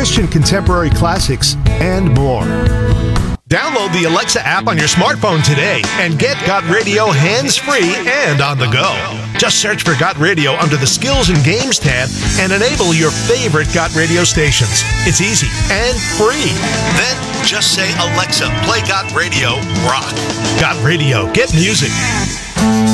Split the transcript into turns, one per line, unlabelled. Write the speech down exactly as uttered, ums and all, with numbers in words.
Christian contemporary classics, and more. Download the Alexa app on your smartphone today and get Got Radio hands-free and on the go. Just search for Got Radio under the Skills and Games tab and enable your favorite Got Radio stations. It's easy and free. Then just say, Alexa, play Got Radio Rock. Got Radio. Get music.